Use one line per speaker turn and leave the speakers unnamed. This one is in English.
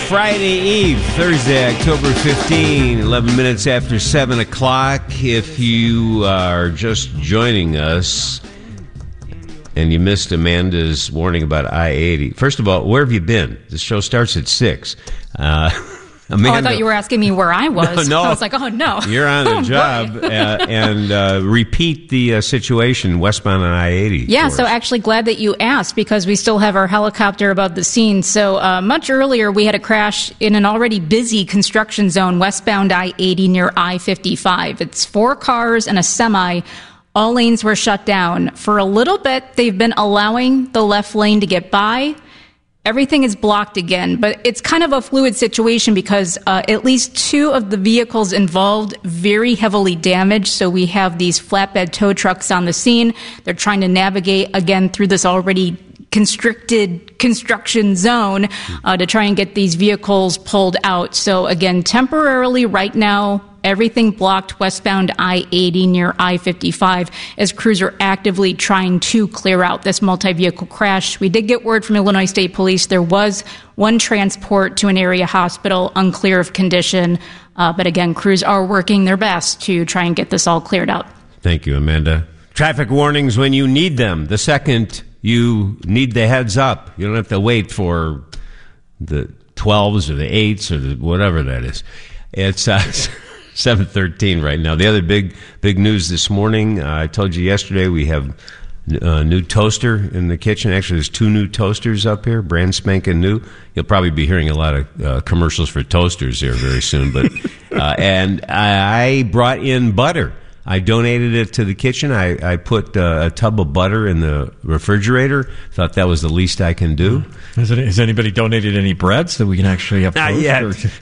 Friday Eve, Thursday, October 15, 11 minutes after 7 o'clock. If you are just joining us and you missed Amanda's warning about I-80, first of all, where have you been? The show starts at 6. Amanda,
I thought you were asking me where I was.
No.
I was like, oh, no.
You're on the job. And repeat the situation westbound on I-80.
Yeah, so actually glad that you asked because we still have our helicopter above the scene. So much earlier, we had a crash in an already busy construction zone westbound I-80 near I-55. It's 4 cars and a semi. All lanes were shut down. For a little bit, they've been allowing the left lane to get by. Everything is blocked again, but it's kind of a fluid situation because at least 2 of the vehicles involved very heavily damaged. So we have these flatbed tow trucks on the scene. They're trying to navigate again through this already constricted construction zone to try and get these vehicles pulled out. So again, temporarily right now, everything blocked westbound I-80 near I-55 as crews are actively trying to clear out this multi-vehicle crash. We did get word from Illinois State Police. There was 1 transport to an area hospital, unclear of condition. But again, crews are working their best to try and get this all cleared out.
Thank you, Amanda. Traffic warnings when you need them. The second you need the heads up. You don't have to wait for the 12s or the 8s or the whatever that is. It's 7:13 right now. The other big news this morning, I told you yesterday we have a new toaster in the kitchen. Actually, there's 2 new toasters up here, brand spanking new. You'll probably be hearing a lot of commercials for toasters here very soon. But and I brought in butter. I donated it to the kitchen. I put a tub of butter in the refrigerator. Thought that was the least I can do.
Has anybody donated any bread so we can actually have toast?
Not yet.